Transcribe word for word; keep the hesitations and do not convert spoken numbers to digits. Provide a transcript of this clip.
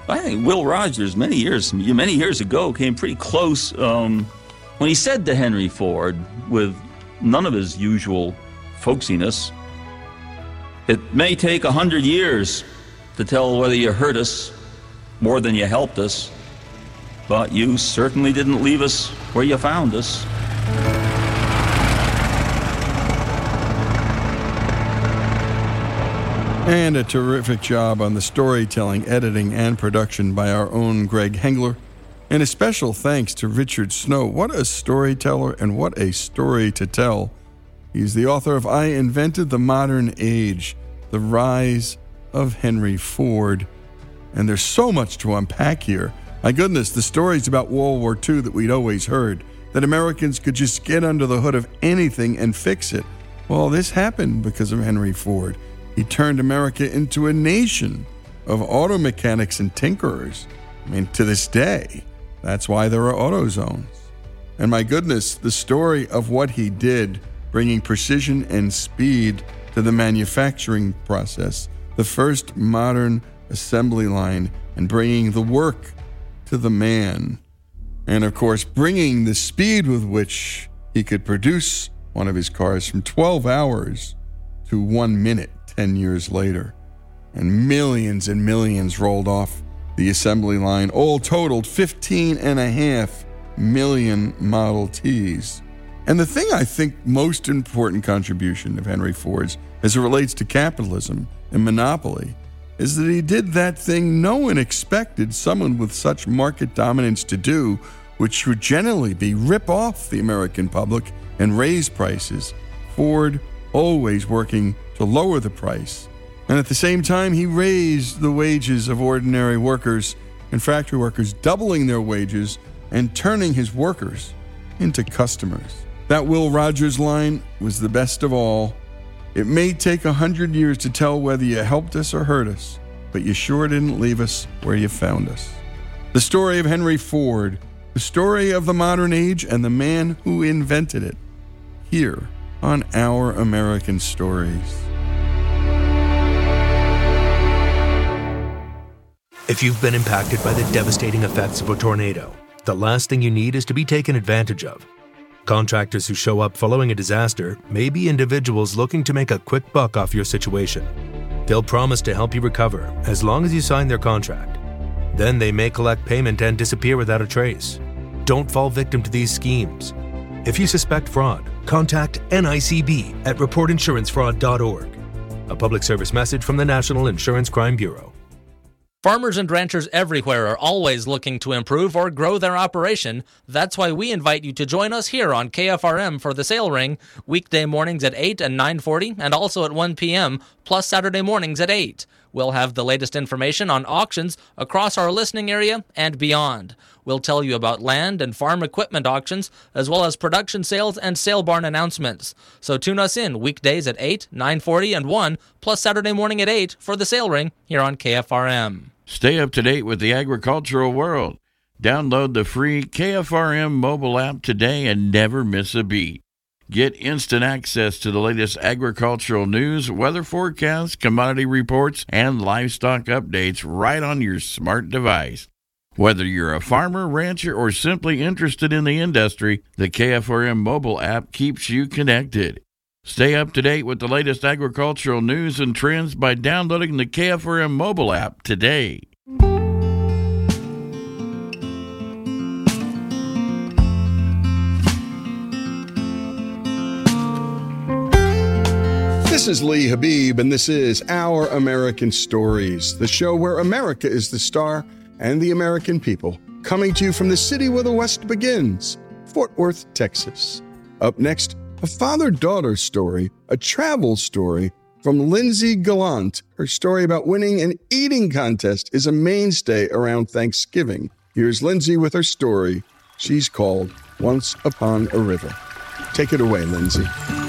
I think Will Rogers, many years many years ago, came pretty close um, when he said to Henry Ford, with none of his usual folksiness, "It may take a hundred years to tell whether you hurt us more than you helped us, but you certainly didn't leave us where you found us." And a terrific job on the storytelling, editing, and production by our own Greg Hengler. And a special thanks to Richard Snow. What a storyteller and what a story to tell. He's the author of I Invented the Modern Age, The Rise of Henry Ford. And there's so much to unpack here. My goodness, the stories about World War Two that we'd always heard, that Americans could just get under the hood of anything and fix it. Well, this happened because of Henry Ford. He turned America into a nation of auto mechanics and tinkerers. I mean, to this day, that's why there are auto zones. And my goodness, the story of what he did, bringing precision and speed to the manufacturing process, the first modern assembly line, and bringing the work to the man. And of course, bringing the speed with which he could produce one of his cars from twelve hours to one minute ten years later. And millions and millions rolled off the assembly line, all totaled fifteen and a half million Model Ts. And the thing I think most important contribution of Henry Ford's as it relates to capitalism and monopoly is that he did that thing no one expected someone with such market dominance to do, which would generally be rip off the American public and raise prices. Ford always working to lower the price. And at the same time, he raised the wages of ordinary workers and factory workers, doubling their wages and turning his workers into customers. That Will Rogers line was the best of all. It may take a hundred years to tell whether you helped us or hurt us, but you sure didn't leave us where you found us. The story of Henry Ford, the story of the modern age and the man who invented it, here on Our American Stories. If you've been impacted by the devastating effects of a tornado, the last thing you need is to be taken advantage of. Contractors who show up following a disaster may be individuals looking to make a quick buck off your situation. They'll promise to help you recover as long as you sign their contract. Then they may collect payment and disappear without a trace. Don't fall victim to these schemes. If you suspect fraud, contact N I C B at report insurance fraud dot org. A public service message from the National Insurance Crime Bureau. Farmers and ranchers everywhere are always looking to improve or grow their operation. That's why we invite you to join us here on K F R M for the Sale Ring, weekday mornings at eight and nine forty, and also at one p.m., plus Saturday mornings at eight. We'll have the latest information on auctions across our listening area and beyond. We'll tell you about land and farm equipment auctions, as well as production sales and sale barn announcements. So tune us in weekdays at eight, nine forty, and one, plus Saturday morning at eight for the Sale Ring here on K F R M. Stay up to date with the agricultural world. Download the free K F R M mobile app today and never miss a beat. Get instant access to the latest agricultural news, weather forecasts, commodity reports, and livestock updates right on your smart device. Whether you're a farmer, rancher, or simply interested in the industry, the K F R M mobile app keeps you connected. Stay up to date with the latest agricultural news and trends by downloading the K F R M mobile app today. This is Lee Habib, and this is Our American Stories, the show where America is the star and the American people, coming to you from the city where the West begins, Fort Worth, Texas. Up next, a father-daughter story, a travel story from Lindsay Gallant. Her story about winning an eating contest is a mainstay around Thanksgiving. Here's Lindsay with her story. She's called Once Upon a River. Take it away, Lindsay.